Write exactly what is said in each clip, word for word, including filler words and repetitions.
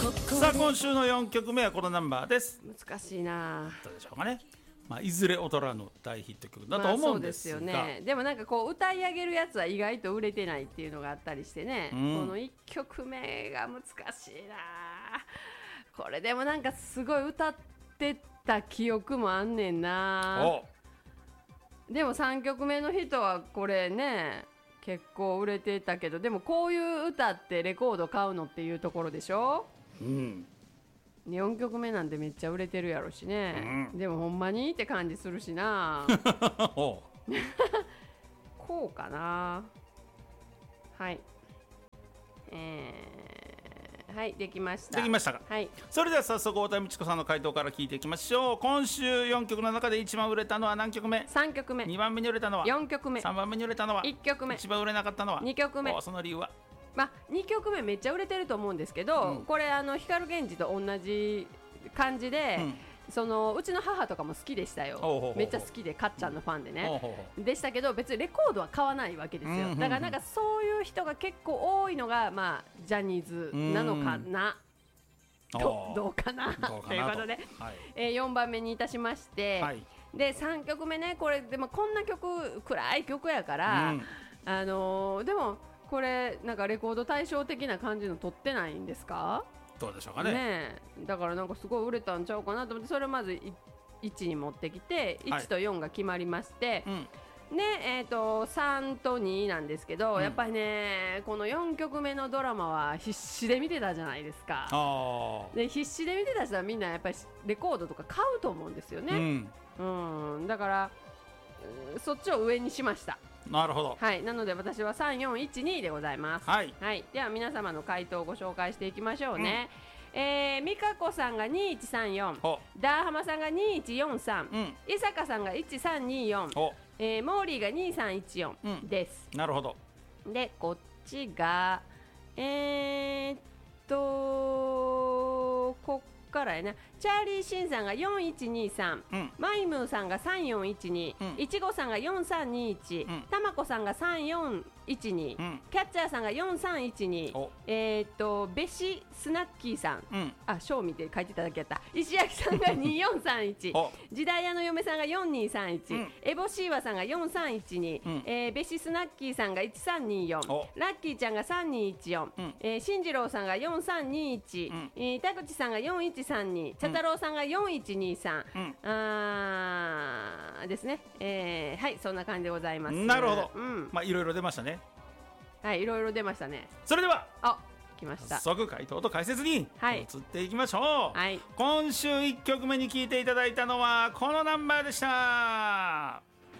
さあ今週のよんきょくめはこのナンバーです。 難しいな。 どうでしょうかね。まあ、いずれ劣らぬ大ヒット曲だと思うんですが、 まあ、そうですよね。でもなんかこう歌い上げるやつは意外と売れてないっていうのがあったりしてね、うん、このいっきょくめが難しいな。これでもなんかすごい歌ってた記憶もあんねんな。でもさんきょくめの人はこれね結構売れてたけど、でもこういう歌ってレコード買うのっていうところでしょ、うん、よんきょくめなんでめっちゃ売れてるやろしね、うん、でもほんまにって感じするしなこうかな。はい、えー、はいできましたできましたか、 はい、 それでは早速太田美智子さんの回答から聞いていきましょう。今週よんきょくの中で一番売れたのは何曲目？ さんきょくめ。 にばんめに売れたのはよんきょくめ。 さんばんめに売れたのはいっきょくめ。 一番売れなかったのはにきょくめ。 その理由は？ まあ、にきょくめめっちゃ売れてると思うんですけど、うん、これあの光源氏と同じ感じで、うん、そのうちの母とかも好きでしたよ。ほうほうほうほう、めっちゃ好きでかっちゃんのファンでね、ほうほうほうでしたけど別にレコードは買わないわけですよ、うんうんうん、だからなんかそういう人が結構多いのが、まあ、ジャニーズなのかな、うん、ど, どうかなということで、はい、えー、よんばんめにいたしまして、はい、でさんきょくめね、これでもこんな曲暗い曲やから、うん、あのー、でもこれなんかレコード対照的な感じの撮ってないんですか？ どうでしょうか ね, ねだからなんかすごい売れたんちゃうかなと思って、それをまずいちに持ってきて、いちとよんが決まりまして、はい、で、えー、とさんとになんですけど、うん、やっぱりねこのよんきょくめのドラマは必死で見てたじゃないですか。あで必死で見てた人はみんなやっぱりレコードとか買うと思うんですよね、うんうん、だからそっちを上にしました。 なるほど、 はい、なので私はさんよんいちにでございます、はいはい、では皆様の回答をご紹介していきましょうね、うん、えー、美香子さんがにいちさんよん、ダーハマさんがにいちよんさん、うん、伊坂さんがいちさんによん、えー、モーリーがにさんいちよん、うん、です。 なるほど。 でこっちがえー、っとこっからやな、チャーリーシンさんがよんいちにさん、うん、マイムーさんがさんよんいちに、うん、いちごさんがよんさんにいち、うん、たまこさんがさんよんいちに、うん、キャッチャーさんがよんさんいちに、えー、っとベシスナッキーさん、うん、あショー見て書いていただけやった。石焼さんがによんさんいち時代屋の嫁さんがよんにさんいち、うん、エボシーワさんがよんさんいちに、うん、えー、ベシスナッキーさんがいちさんによん、ラッキーちゃんがさんにいちよん、うん、えー、進次郎さんがよんさんにいち、うん、えー、田口さんがよんいちさんに、茶太郎さんがよんいちにさん、うん、あーですね、えー、はいそんな感じでございます。 なるほど、うん、まあいろいろ出ましたね。 はいいろいろ出ましたね。 それではあ来ました。 早速回答と解説に移っていきましょう、はい、今週いっきょくめに聴いていただいたのはこのナンバーでした。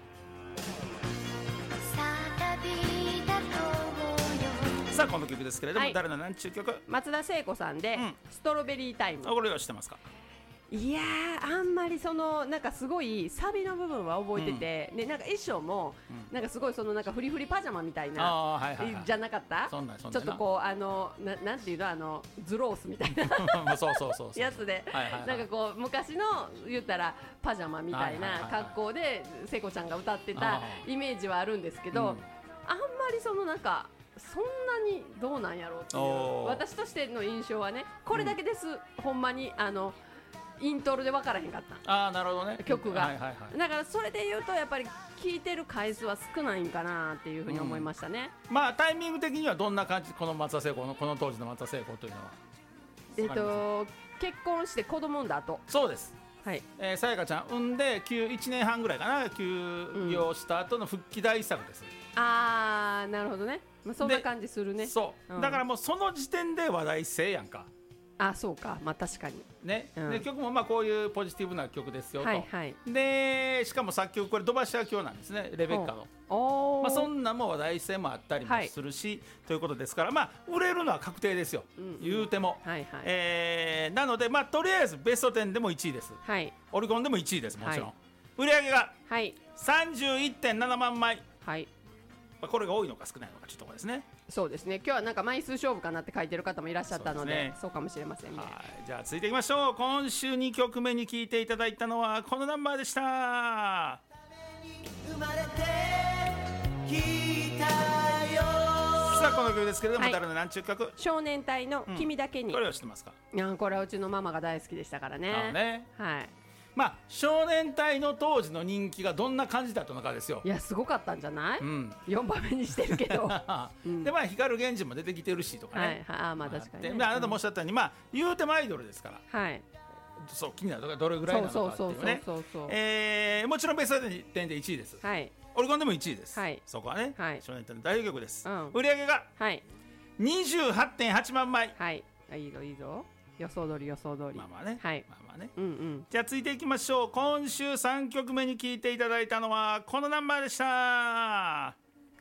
さあこの曲ですけれども、はい、誰の何ちゅう曲？ 松田聖子さんで、うん、ストロベリータイム。 これは知ってますか？ いやーあんまりそのなんかすごいサビの部分は覚えてて、うん、でなんか衣装も、うん、なんかすごいそのなんかフリフリパジャマみたいな、はいはいはい、じゃなかった？そんなそんなちょっとこうあの な, なんていうのあのズロースみたいなそうそうそうそうやつで、はいはいはい、なんかこう昔の言ったらパジャマみたいな格好で聖子ちゃんが歌ってたイメージはあるんですけど、うん、あんまりそのなんかそんなにどうなんやろうっていう私としての印象はねこれだけです、うん、ほんまにあのイントロで分からへんかった。 あーなるほどね曲が、はいはいはい、だからそれで言うとやっぱり聴いてる回数は少ないんかなっていうふうに思いましたね、 うん、まあタイミング的にはどんな感じこの松田聖子のこの当時の松田聖子というのはえっと結婚して子供産んだ後。 そうです、はい、えー、さやかちゃん産んでいちねんはんぐらいかな休業した後の復帰大作です、 うん、あーなるほどね、まあ、そんな感じするね。 そう、うん、だからもうその時点で話題性やんか。 あそうか、まあ確かにね、うん、で曲もまあこういうポジティブな曲ですよと、 はいはい、 でしかも作曲これ土橋明夫なんですね、レベッカの、まあ、そんなも話題性もあったりもするし、はい、ということですから、まあ、売れるのは確定ですよ、うん、言うても、はいはい、えー、なので、まあ、とりあえずベストじゅうでもいちいです、はい、オリコンでもいちいです、もちろん、はい、売り上げが さんじゅういってんななまんまい、はい、まあ、これが多いのか少ないのかちょっところですね。 そうですね、今日はなんか枚数勝負かなって書いてる方もいらっしゃったの で, そう, ね、そうかもしれませんね。はい、 じゃあ続いていきましょう。今週にきょくめに聴いていただいたのはこのナンバーでした。生まれてきたよさあこの曲ですけれども、はい、誰の何ちゅう曲？ 少年隊の君だけに、 うん、これは知ってますか？ いやこれはうちのママが大好きでしたからね。 あね、 はい。 まあ少年隊の当時の人気がどんな感じだったのかですよ。 いやすごかったんじゃない？うん、よんばんめにしてるけど、 うん、でまあ光源氏も出てきてるしとかね、 はい、あまあ確かに、ね、 であなたもおっしゃったように、まあ言うてもアイドルですから、 はい、 そう気になるとかどれぐらいなのかっていうね。もちろんベストテンでいちいです、はい、オリコンでもいちいです、はい、そこはね、はい、少年隊の代表曲です、うん、売り上げが にじゅうはちてんはちまんまい、 はい、いいぞいいぞ、予想通り予想通り、 まあまあね、 はい、 まあまあね、 うんうん、 じゃあ続いていきましょう。今週さんきょくめに聴いていただいたのはこのナンバーでした。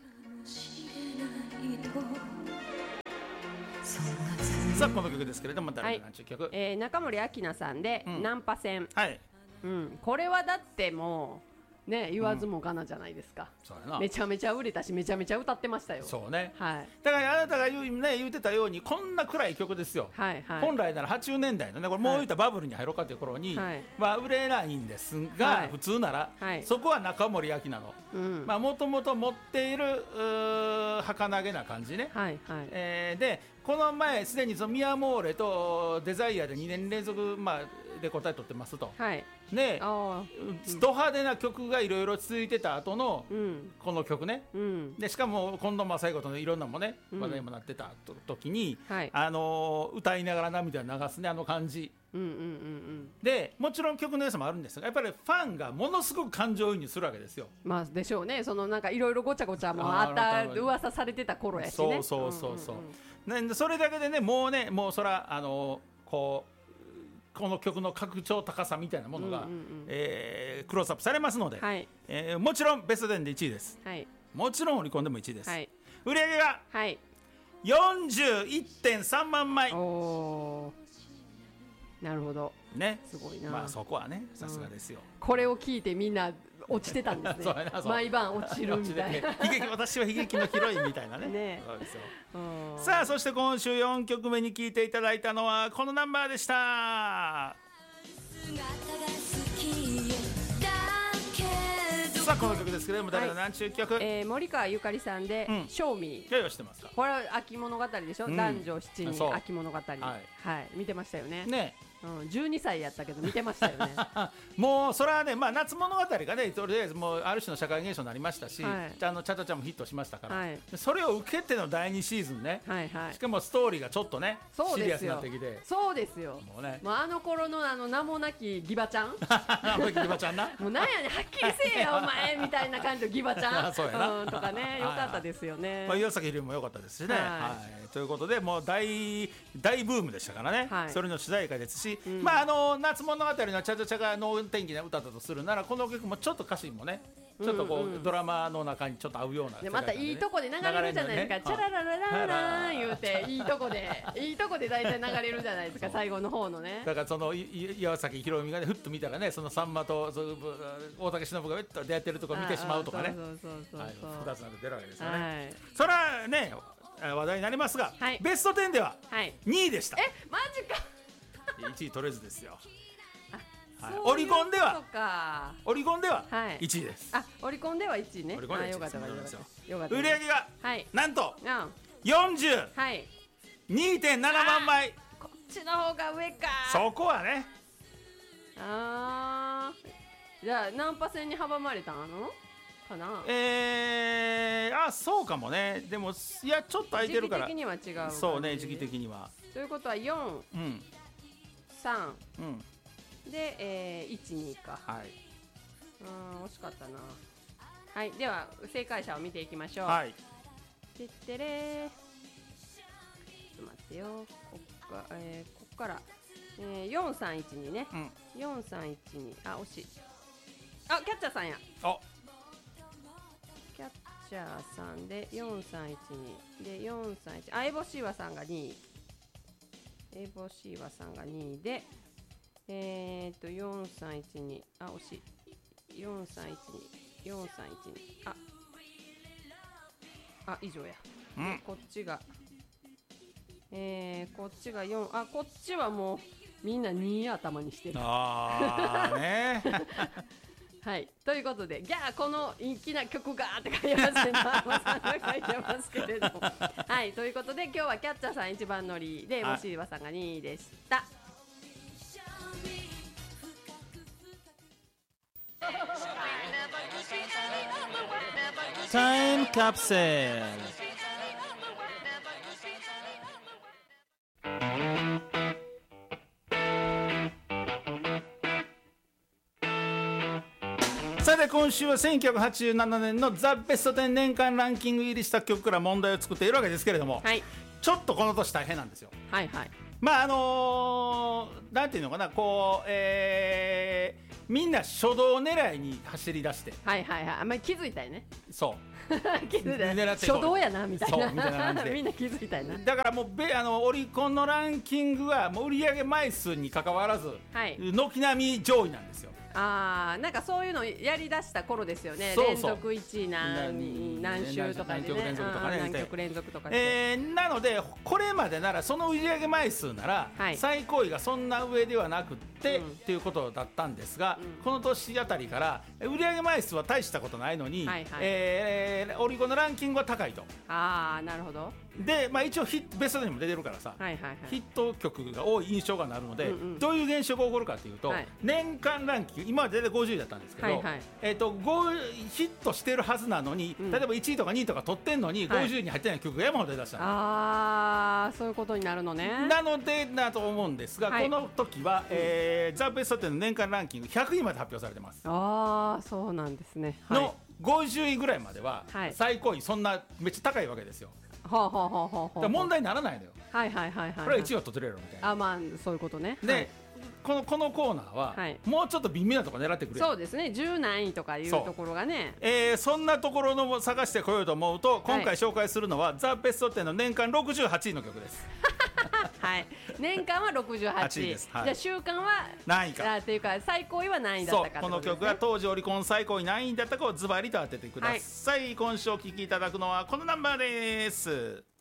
さあこの曲ですけれども誰の何ちゅう曲？はい、 えー、中森明菜さんで、うん、ナンパ戦、 はい、 うん、これはだってもうね言わずもがなじゃないですか、うん、そうやな、めちゃめちゃ売れたしめちゃめちゃ歌ってましたよ。 そうね、 はい、 だからあなたが言う、ね、言ってたようにこんな暗い曲ですよ、はいはい、本来ならはちじゅうねんだいのねこれもう言ったバブルに入ろうかという頃に、はい、まあ売れないんですが、はい、普通なら、はい、そこは中森明菜のもともと持っている儚げな感じね、はいはい、えー、でこの前すでにそのミアモーレとデザイアでにねん連続、まあ、で答え取ってますと、はい、で、うん、ド派手な曲がいろいろ続いてた後の、うん、この曲ね、うん、でしかも近藤真彦とのいろんなもね話題もなってた時に、うん、あのー、歌いながら涙を流すねあの感じ、うんうんうんうん、でもちろん曲の良さもあるんですがやっぱりファンがものすごく感情移入するわけですよ。まあでしょうね。そのなんかいろいろごちゃごちゃもあった噂されてた頃やしね。 そうそうそうそう、うんうんうん、ね、それだけでねもうねもうそらあのー、こうこの曲の格調高さみたいなものが、うんうんうん、えー、クローズアップされますので、はい、えー、もちろんベストテンでいちいです、はい、もちろんオリコンでもいちいです、はい、売り上げが よんじゅういってんさんまんまい。おー、なるほどね、 すごいな。 まあそこはねさすがですよ、 うん、これを聞いてみんな落ちてたんですね毎晩落ちるみたいな悲劇私は悲劇のヒロインみたいな ね, ねそうですよ。さあそして今週よんきょくめに聴いていただいたのはこのナンバーでした。さあこの曲ですけれども誰が何ちゅう曲？ はい、えー、森川ゆかりさんで「ショーミー」。 いやいや知ってますか？ これは秋物語でしょ、うん、男女七人秋物語、はい、はい、見てましたよね。ね、うん、じゅうにさいやったけど見てましたよねもうそれはね、まあ、夏物語がねとりあえずもうある種の社会現象になりましたし、はい、あのチャチャチャもヒットしましたから、はい、それを受けてのだいにシーズンね、はいはい、しかもストーリーがちょっとねシリアスになってきて。 そうですよ、もうね、もうあの頃のあの名もなきギバちゃんギバちゃんなもうなんやねんはっきりせえよお前みたいな感じのギバちゃんそうやな、うん、とかね、よかったですよね、 まあ、岩崎宏美もよかったですしね、はいはい、ということでもう 大, 大ブームでしたからね、はい、それの主題歌ですし、うん、まああの夏物語のチャチャチャが能天気な歌だとするならこの曲もちょっと歌詞もねちょっとこう、うんうん、ドラマの中にちょっと合うような、ね、 でまたいいとこで流れるじゃないですか、ね、チャラララララー言うていいとこでいいとこで大体流れるじゃないですか最後の方のね。 だからその岩崎宏美がねふっと見たらねそのさんまと大竹しのぶがウェッと出会ってるところ見てしまうとかねふたつなんて出るわけですよね、はい、それはね話題になりますが、はい、ベストテンではにいでした、はい、 えマジかいちい取れずですよ。はい、オリコンではオリコンではいちいです、 はい、あオリコンではいちいね。オリコンではいちいです。 売り上げが、はい、なんと、うん、よんじゅうにてんななまんまい。 こっちの方が上か。 そこはねあーじゃあナンパ戦に阻まれたのかな。 えー、あそうかもね。でもいやちょっと空いてるから時期的には違う、ね、 そうね時期的にはということはよん、 うん、 さん、うんで、えー、いち、にか、はい、うん惜しかったな。はい、では正解者を見ていきましょう。はい、てってれーちょっと待ってよこっか、えー、こっから、えー、よんさんいちにね、うん、よんさんいちにあ惜しい。あキャッチャーさんや。あキャッチャーさんでよんさんいちにでよんさんいちあエボシーワさんがにいエボシーワさんがにいでえーとよんさんいちにあ惜しいよんさんいちによんさんいちにああ以上や、うん、こっちがえー、こっちがよんあこっちはもうみんなに頭にしてる。 あーねはい、ということで、ギャーこの粋な曲がって書いてますけど、さんが書いてますけれどもはい、ということで今日はキャッチャーさん一番乗りで、もしいわさんがにいでした。 タイムカプセル。さて今週はせんきゅうひゃくはちじゅうななねんのザ・ベストテン年間ランキング入りした曲から問題を作っているわけですけれども、はい、ちょっとこの年大変なんですよ。 はいはい。 まああのー、なんていうのかな、こう、えー、みんな初動狙いに走り出して、 はいはいはい、あんまり気づいたよね。 そう気づいた初動やなみたいな、そうみたいな感じでみんな気づいたよな。 だからもうべあのオリコンのランキングはもう売上枚数に関わらず、はい、軒並み上位なんですよ。 あー、なんかそういうのやりだした頃ですよね。そうそう、連続いちい何何週とかでね、何曲連続とかね、何曲連続とかで、 えー、なのでこれまでならその売上枚数なら、はい、最高位がそんな上ではなくって、うん、っていうことだったんですが、うん、この年あたりから売上枚数は大したことないのに、はいはい、えー、オリコンのランキングは高いと。 あー、なるほど。 で、まあ、一応ヒットベストにも出てるからさ、はいはいはい、ヒット曲が多い印象がなるので、うんうん、どういう現象が起こるかというと、はい、年間ランキング今まで大体ごじゅういだったんですけど、はいはい、えー、とヒットしてるはずなのに、うん、例えばいちいとかにいとか取ってんのに、はい、ごじゅうに入ってない曲が山ほど出だした。 あー、そういうことになるのね。 なのでだと思うんですが、はい、この時は、えー、ザ・ベストテンの年間ランキングひゃくいまで発表されてます。 あー、そうなんですね、はい、 のごじゅういぐらいまでは、はい、最高位そんなめっちゃ高いわけですよ。 はあはあはあはあ、 問題にならないのよ。 はいはいはいはい、はい、 これはいちいは取ってるやろみたいな。 あ、まあそういうことね。 で、はい、このこのコーナーは、はい、もうちょっと微妙なところ狙ってくれる。 そうですね、じゅう何位とかいうところがね、 そ,、えー、そんなところの探してこようと思うと、今回紹介するのは、はい、ザ・ベストテンの年間ろくじゅうはちいの曲ですはい、年間はろくじゅうはちいです、はい、じゃあ週間は何位かっていうか最高位は何位だったか、ね、 そう、この曲が当時オリコン最高位何位だったかをズバリと当ててください、はい、今週お聴きいただくのはこのナンバーです。